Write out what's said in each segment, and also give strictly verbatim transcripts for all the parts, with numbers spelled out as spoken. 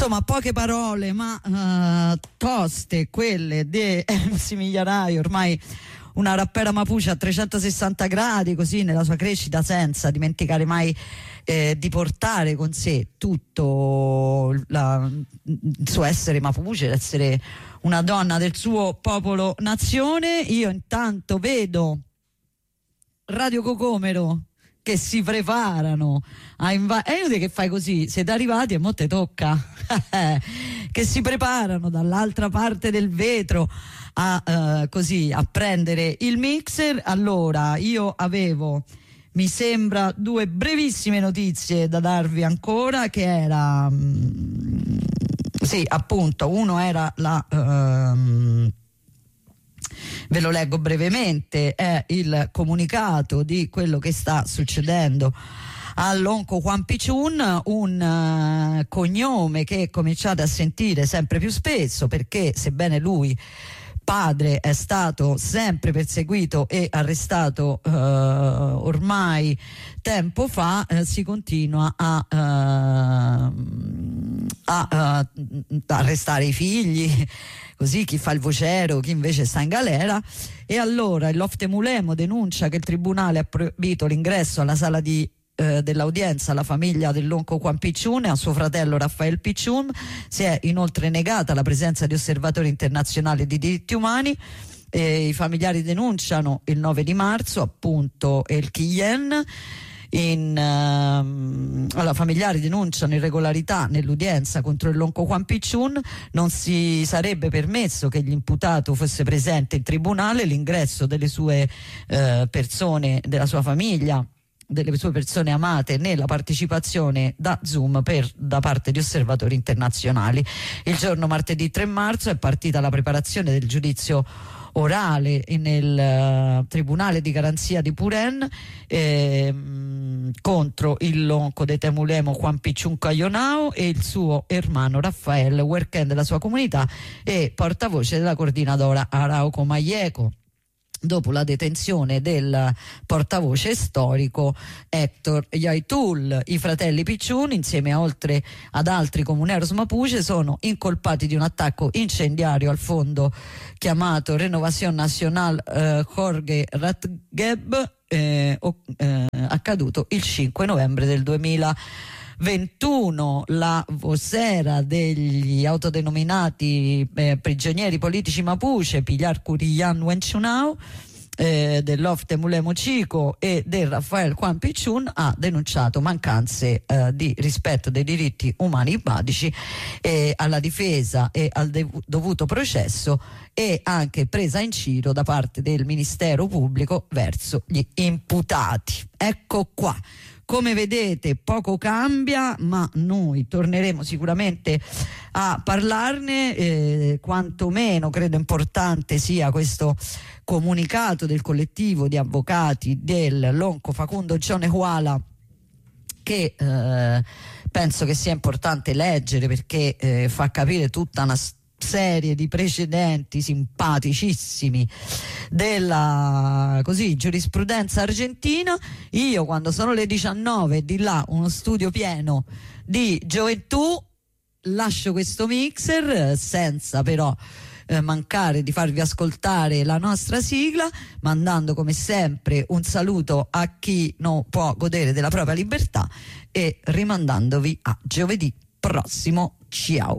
Insomma, poche parole ma uh, toste quelle di M C Miglianaio, ormai una rappera mapuche a trecentosessanta gradi, così nella sua crescita, senza dimenticare mai eh, di portare con sé tutto la, il suo essere mapuche, essere una donna del suo popolo nazione. Io intanto vedo Radio Cocomero che si preparano a invadere. E io dico che fai così, siete arrivati e mo te tocca. Che si preparano dall'altra parte del vetro a uh, così a prendere il mixer. Allora, io avevo, mi sembra, due brevissime notizie da darvi ancora, che era um, sì, appunto, uno era la um, ve lo leggo brevemente, è il comunicato di quello che sta succedendo all'Onco Juan Pichun, un uh, cognome che cominciate a sentire sempre più spesso, perché sebbene lui padre è stato sempre perseguito e arrestato uh, ormai tempo fa, uh, si continua a, uh, a uh, arrestare i figli, così chi fa il vocero, chi invece sta in galera. E allora il Loftemulemo denuncia che il tribunale ha proibito l'ingresso alla sala di eh, dell'audienza alla famiglia dell'Onco Juan Pichun e a suo fratello Rafael Pichun. Si è inoltre negata la presenza di osservatori internazionali di diritti umani. E i familiari denunciano il nove di marzo appunto il Kiyen. In, uh, allora, familiari denunciano irregolarità nell'udienza contro l'Onco Juan Pichun, non si sarebbe permesso che l'imputato fosse presente in tribunale, l'ingresso delle sue uh, persone, della sua famiglia, delle sue persone amate, nella partecipazione da Zoom per, da parte di osservatori internazionali. Il giorno martedì tre marzo è partita la preparazione del giudizio orale nel uh, Tribunale di Garanzia di Puren eh, mh, contro il lonco de Temulemo Juan Pichun Cayonao e il suo hermano Rafael, worker della sua comunità e portavoce della coordinadora Arauco Maieco, dopo la detenzione del portavoce storico Héctor Yaitul. I fratelli Pichun, insieme a oltre ad altri comuneros mapuche, sono incolpati di un attacco incendiario al fondo chiamato Renovación Nacional eh, Jorge Ratgeb, eh, eh, accaduto il cinque novembre del duemilaventuno. La vocera degli autodenominati eh, prigionieri politici mapuche, Pilar Curillan Wenchunao, eh, dell'Oftemulemo Chico e del Rafael Juan Pichun, ha denunciato mancanze eh, di rispetto dei diritti umani basici eh, alla difesa e al dev- dovuto processo, e anche presa in giro da parte del Ministero Pubblico verso gli imputati. Ecco qua. Come vedete poco cambia, ma noi torneremo sicuramente a parlarne, eh, quantomeno credo importante sia questo comunicato del collettivo di avvocati del Lonco Facundo Cionehuala, che eh, penso che sia importante leggere, perché eh, fa capire tutta una storia serie di precedenti simpaticissimi della così giurisprudenza argentina. Io, quando sono le diciannove e di là uno studio pieno di gioventù, lascio questo mixer senza però eh, mancare di farvi ascoltare la nostra sigla, mandando come sempre un saluto a chi non può godere della propria libertà e rimandandovi a giovedì prossimo. Ciao.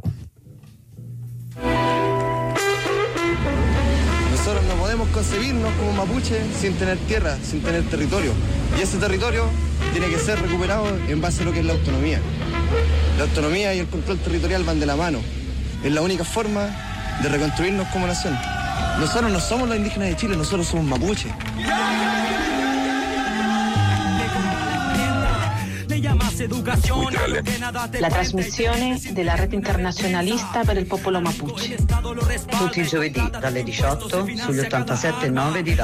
Nosotros no podemos concebirnos como mapuche sin tener tierra, sin tener territorio. Y ese territorio tiene que ser recuperado en base a lo que es la autonomía. La autonomía y el control territorial van de la mano. Es la única forma de reconstruirnos como nación. Nosotros no somos los indígenas de Chile, nosotros somos mapuche. La trasmissione della rete internazionalista per il popolo Mapuche. Tutti i giovedì dalle diciotto sugli ottantasette e nove di